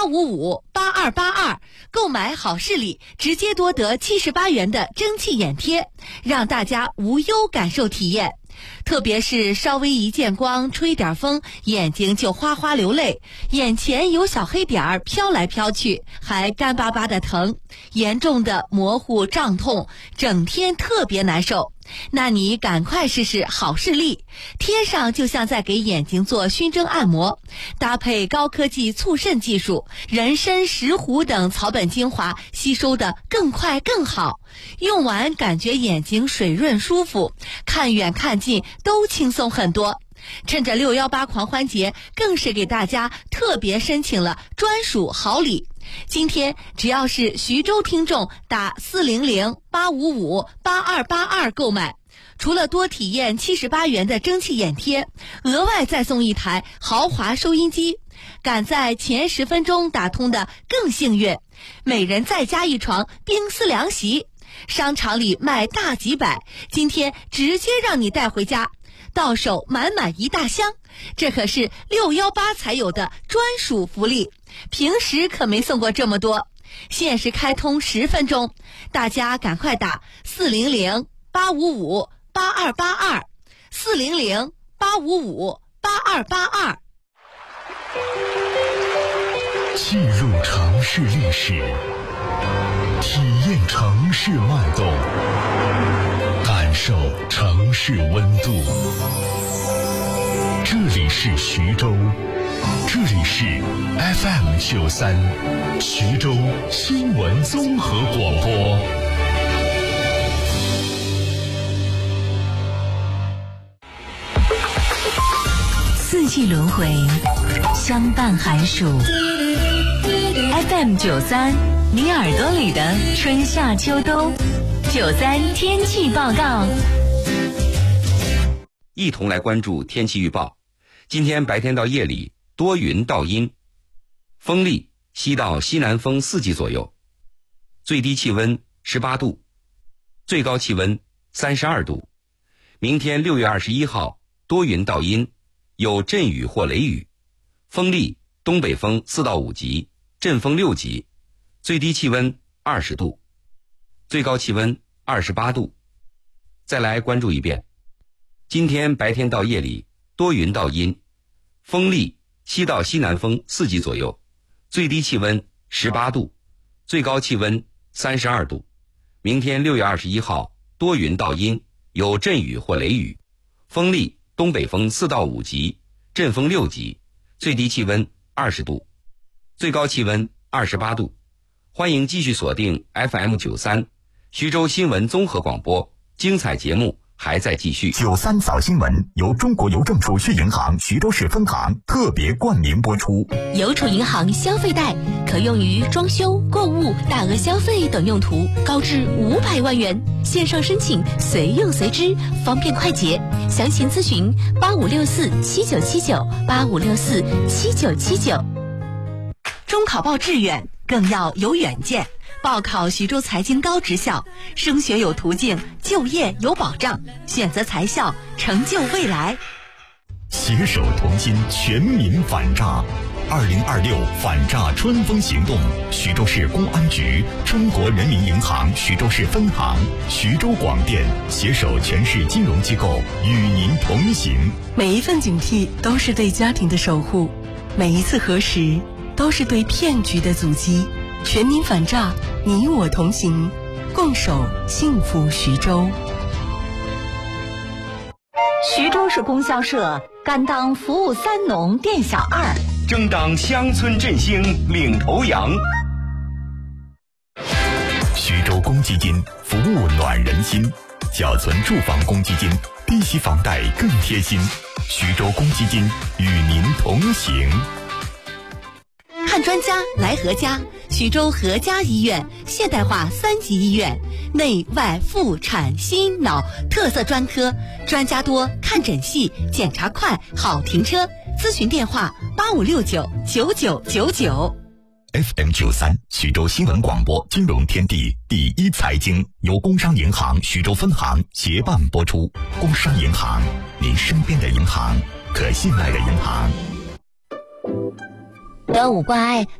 8558282，购买好视力，直接多得78元的蒸汽眼贴，让大家无忧感受体验。特别是稍微一见光，吹点风，眼睛就哗哗流泪，眼前有小黑点儿飘来飘去，还干巴巴的疼，严重的模糊胀痛，整天特别难受。那你赶快试试好视力，贴上就像在给眼睛做熏蒸按摩，搭配高科技促渗技术，人参、石斛等草本精华吸收的更快更好，用完感觉眼睛水润舒服，看远看近都轻松很多。趁着618狂欢节，更是给大家特别申请了专属好礼。今天只要是徐州听众打400-855-8282购买，除了多体验78元的蒸汽眼贴，额外再送一台豪华收音机。赶在前10分钟打通的更幸运，每人再加一床冰丝凉席。商场里卖大几百，今天直接让你带回家，到手满满一大箱，这可是618才有的专属福利，平时可没送过这么多。限时开通10分钟，大家赶快打400-855-8282 400-855-8282。 进入城市历史，体验城市脉动，感受城市温度。这里是徐州，这里是 FM93 徐州新闻综合广播。 四季轮回，相伴寒暑。FM93，你耳朵里的春夏秋冬。93天气报告。 一同来关注天气预报。今天白天到夜里多云到阴，风力西到西南风4级左右，最低气温18度，最高气温32度。明天6月21号多云到阴，有阵雨或雷雨，风力东北风4到5级，阵风6级，最低气温20度，最高气温28度。再来关注一遍，今天白天到夜里多云到阴，风力西到西南风4级左右，最低气温18度，最高气温32度。明天6月21号多云到阴，有阵雨或雷雨，风力东北风4到5级，阵风6级，最低气温20度，最高气温28度。欢迎继续锁定 FM93 徐州新闻综合广播，精彩节目还在继续。 93早新闻由中国邮政储蓄银行徐州市分行特别冠名播出。 邮储银行消费贷可用于装修、购物、大额消费等用途，高至500万元，线上申请随用随支，方便快捷。详情咨询85647979 85647979。 中考报志愿更要有远见，报考徐州财经高职校，升学有途径，就业有保障，选择财校，成就未来。 携手同心，全民反诈。2026反诈春风行动，徐州市公安局、中国人民银行徐州市分行、徐州广电携手全市金融机构与您同行。 每一份警惕都是对家庭的守护，每一次核实都是对骗局的阻击。全民反诈，你我同行，共守幸福徐州。 徐州市供销社甘当服务3农店小二， 争当乡村振兴领头羊。 徐州公积金服务暖人心，缴存住房公积金，低息房贷更贴心。徐州公积金与您同行。 看专家来何家，徐州何家医院现代化3级医院，内外妇产心脑特色专科，专家多，看诊细，检查快，好停车。咨询电话85699999。 FM93 徐州新闻广播金融天地第一财经由工商银行徐州分行协办播出。工商银行，您身边的银行，可信赖的银行。 端午挂碍